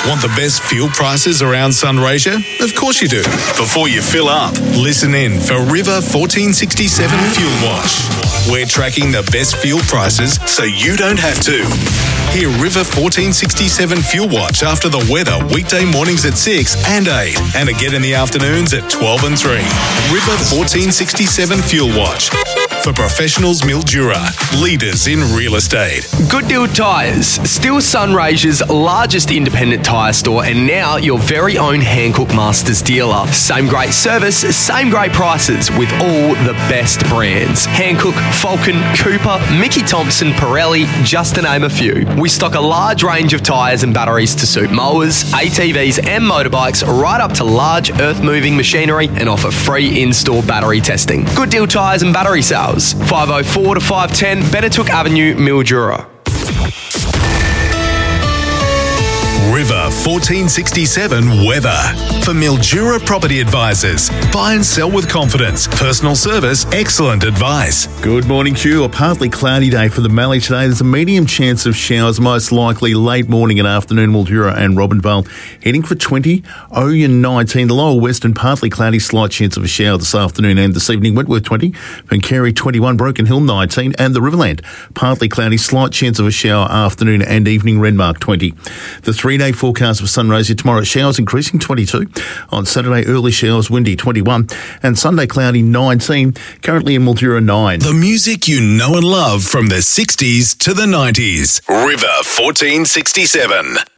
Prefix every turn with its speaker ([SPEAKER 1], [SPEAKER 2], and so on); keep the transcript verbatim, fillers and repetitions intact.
[SPEAKER 1] Want the best fuel prices around Sunraysia? Of course you do. Before you fill up, listen in for River fourteen sixty-seven Fuel Watch. We're tracking the best fuel prices so you don't have to. Hear River fourteen sixty-seven Fuel Watch after the weather weekday mornings at six and eight and again in the afternoons at twelve and three. River fourteen sixty-seven Fuel Watch. For professionals, Mildura, leaders in real estate.
[SPEAKER 2] Good Deal Tyres, still Sunraysia's largest independent tyre store and now your very own Hankook Masters dealer. Same great service, same great prices with all the best brands. Hankook, Falcon, Cooper, Mickey Thompson, Pirelli, just to name a few. We stock a large range of tyres and batteries to suit mowers, A T Vs and motorbikes right up to large earth-moving machinery and offer free in-store battery testing. Good Deal Tyres and battery sales. five oh four to five ten Benetook Avenue, Mildura.
[SPEAKER 1] River fourteen sixty-seven Weather. For Mildura Property Advisors. Buy and sell with confidence. Personal service, excellent advice.
[SPEAKER 3] Good morning to you. A partly cloudy day for the Mallee today. There's a medium chance of showers, most likely late morning and afternoon, Mildura and Robinvale. Heading for twenty, Oyen nineteen. The lower western, partly cloudy, slight chance of a shower this afternoon and this evening. Wentworth twenty, Pencarry twenty-one, Broken Hill nineteen, and the Riverland, partly cloudy, slight chance of a shower afternoon and evening, Renmark twenty. The three-day forecast for Sunraysia tomorrow, showers increasing twenty-two. On Saturday, early showers, windy twenty-one. And Sunday, cloudy nineteen. Currently in Mildura nine.
[SPEAKER 1] The music you know and love from the sixties to the nineties. River fourteen sixty-seven.